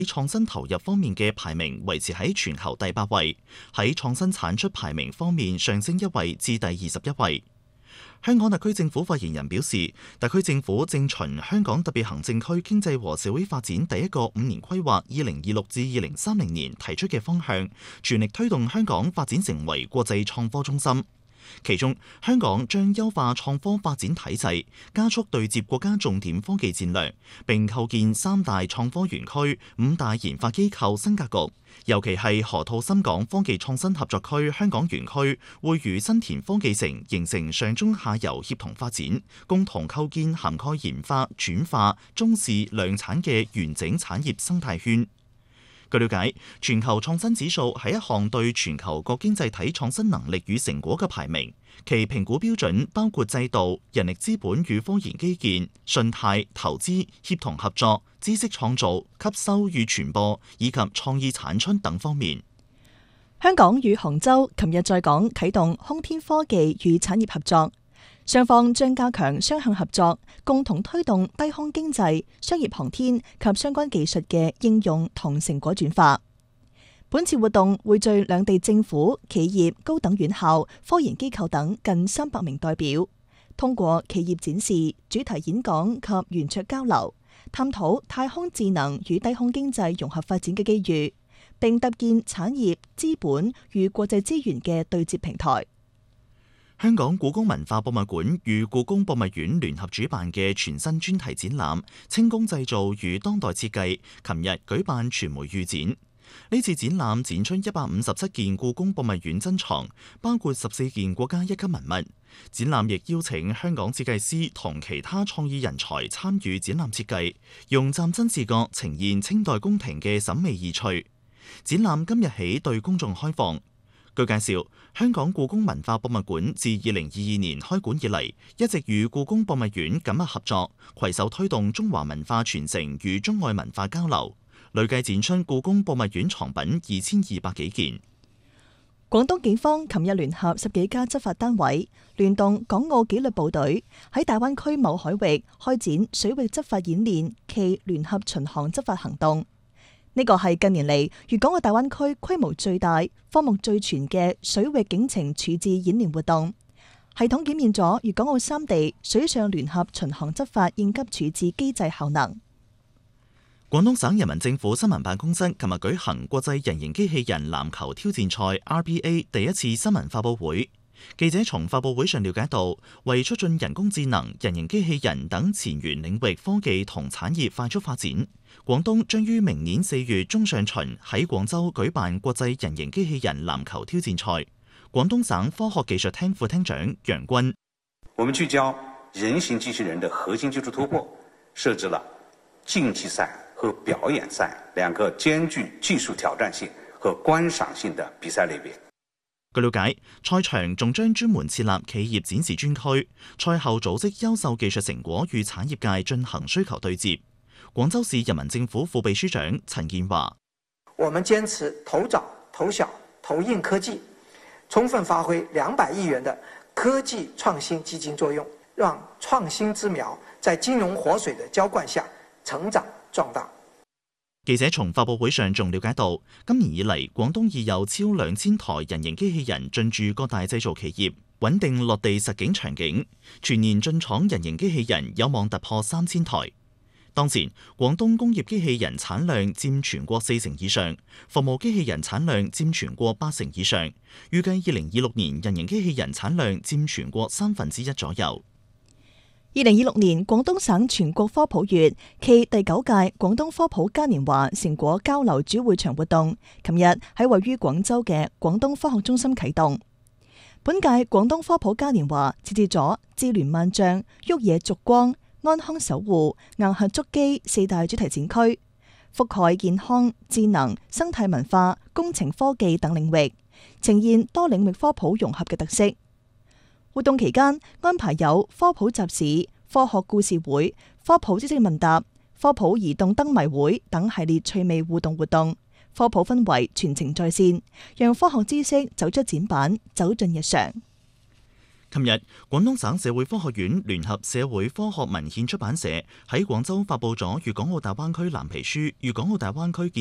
喺創新投入方面嘅排名維持喺全球第8位，喺創新產出排名方面上升1位至第21位。香港特區政府發言人表示，特區政府正循香港特別行政區經濟和社會發展第一個5年規劃2026至2030年提出嘅方向，全力推動香港發展成為國際創科中心。其中，香港將優化創科發展體制，加速對接國家重點科技戰略，並構建3大創科園區、5大研發機構新格局。尤其係河套深港科技創新合作區香港園區，會與新田科技城形成上中下游協同發展，共同構建涵蓋研發、轉化、中試、量產嘅完整產業生態圈。據了解，全球創新指數係一項對全球各經濟體創新能力與成果嘅排名，其評估標準包括制度、人力資本與科研基建、信貸、投資、協同合作、知識創造、吸收與傳播以及創意產出等方面。 香港與杭州琴日在港啟動空天科技與產業合作，雙方將加強雙向合作，共同推動低空經濟、商業航天及相關技術嘅應用同成果轉化。本次活動匯聚兩地政府、企業、高等院校、科研機構等近300名代表，通過企業展示、主題演講及圓桌交流，探討太空智能與低空經濟融合發展嘅機遇，並搭建產業、資本與國際資源嘅對接平台。 香港故宮文化博物館與故宮博物院聯合主辦嘅全新專題展覽《清宮製造與當代設計》，琴日舉辦傳媒預展。呢次展覽展出157件故宮博物院珍藏，包括14件國家一級文物。展覽亦邀請香港設計師同其他創意人才參與展覽設計，用嶄新視角呈現清代宮廷嘅審美意趣。展覽今日起對公眾開放。據介紹，香港故宮文化博物館自2022年開館以嚟，一直與故宮博物院緊密合作，攜手推動中華文化傳承與中外文化交流，累計展出故宮博物院藏品2200幾件。 廣東警方琴日聯合10幾家執法單位，聯動港澳紀律部隊，喺大灣區某海域開展水域執法演練暨聯合巡航執法行動。呢個係近年嚟粵港澳大灣區規模最大、科目最全嘅水域警情處置演練活動，系統檢驗咗粵港澳3地水上聯合巡航執法應急處置機制效能。 廣東省人民政府新聞辦公室琴日舉行國際人形機器人籃球挑戰賽 RBA 第一次新聞發佈會。記者從發佈會上了解到，為促進人工智能、人形機器人等前沿領域科技同產業快速發展，廣東將於明年4月中上旬喺廣州舉辦國際人形機器人籃球挑戰賽。廣東省科學技術廳副廳長楊軍： 我們聚焦人形機器人的核心技術突破，設置了競技賽和表演賽2個兼具技術挑戰性和觀賞性的比賽類別。 據了解，賽場仲將專門設立企業展示專區，賽後組織優秀技術成果與產業界進行需求對接。廣州市人民政府副秘書長陳建華： 我們堅持投早、投小、投硬科技，充分發揮200億元的科技創新基金作用，讓創新之苗在金融活水的澆灌下成長壯大。 記者從發佈會上仲了解到，今年以嚟，廣東已有超2000台人形機器人進駐各大製造企業，穩定落地實景場景，全年進廠人形機器人有望突破3000台。當前，廣東工業機器人產量佔全國40%以上，服務機器人產量佔全國80%以上。預計2026年人形機器人產量佔全國1/3左右。 2026年廣東省全國科普月暨第9屆廣東科普嘉年華成果交流主會場活動，琴日喺位於廣州嘅廣東科學中心啟動。本屆廣東科普嘉年華設置咗智聯萬象、沃野燭光、安康守護、硬核觸機4大主題展區，覆蓋健康、智能、生態文化、工程科技等領域，呈現多領域科普融合嘅特色。活動期間安排有科普集市、科學故事會、科普知識問答、科普移動燈謎會等系列趣味互動活動，科普氛圍全程在線，讓科學知識走出展板，走進日常。 琴日，廣東省社會科學院聯合社會科學文獻出版社喺廣州發佈咗《粵港澳大灣區藍皮書》《粵港澳大灣區建